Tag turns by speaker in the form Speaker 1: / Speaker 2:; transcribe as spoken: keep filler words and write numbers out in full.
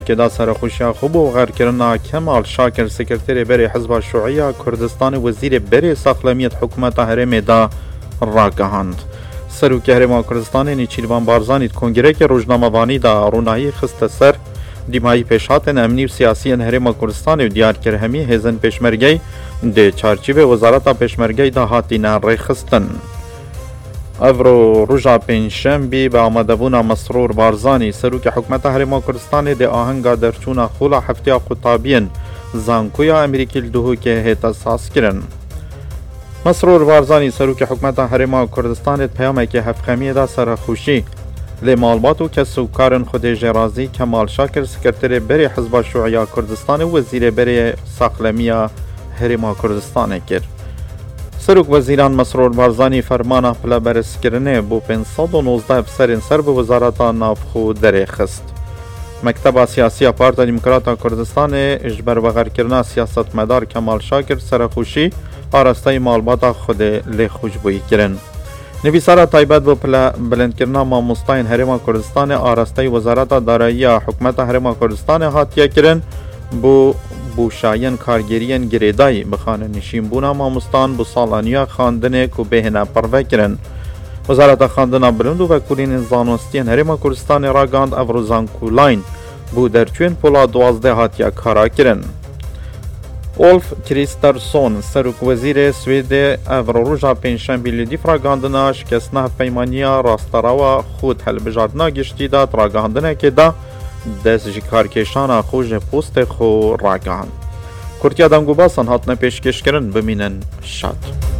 Speaker 1: که دا سرخوشیا خوب و غرکرنا کمال شاکر سکرتر بری حزب الشیوعیه کردستان وزیر بری ساخلمیت حکومت هرم دا راگهاند. سروک هرم کردستان نیچیروان بارزانیت کنگره که روزنامه وانی دا رونایی خست سر دیمایی پیشاتن امنی و سیاسی هرم کردستان و دیار کر همی هزن پیشمرگی ده چارچیب وزارت پیشمرگی دا هاتی نار خستن. افرو روژا پنجشنبه به آمدبونا مسرور بارزانی سروک حکومت هرم کردستان ده آهنگا درچونا خولا هفته قطابین زانکویا امریکی لدوهو که هیتا ساس کرن. مسرور بارزانی سروک حکومت هرم کردستان پیامه که هفخمی دا سرخوشی لی مالباتو که سوکارن خود جرازی کمال شاکر سکرتر بری حزب الشیوعیه کردستان وزیر بری ساخلمیه هرم کردستان کرد. سروک وزیران مسرور بارزانی فرمانه پلا برس کرنه بو پانصد و نوزده افسرین سر به وزارت نافخو در خست. مکتب سیاسی پارت دموکرات کردستان اجبر و غرکرنا سیاست مدار کمال شاکر سرخوشی آراسته مالبات خود لی خوشبویی کرن. نویسار تایبت و پلا بلندکرنا ماموستاین هرم کردستان آراسته وزارت دارایی حکومت هرم کردستان هاتیه کرن بو بوشاین کارگیرین گریدای بخانه نشین بونا ماموستان بو سالانیا خاندنه کو بهنه پروه کرن. وزارت خاندنا بلند و کلین زانستین هرم کردستان راگاند افروزان کولاین بو درچوین پولا دوازده هاتیا کارا کرن. اولف کریسترسون سروک وزیر سوید افروروژا پنجشنبه لیدی فراگاندنا شکستنه پیمانیا راستراوا خود هل بجاردنا گشتی داد راگاندنه که دا دست جکارکشان خوش پوست خو راگان. کرتیا دنگو باسن هاتنه پیشکش کرن بمینن شاد.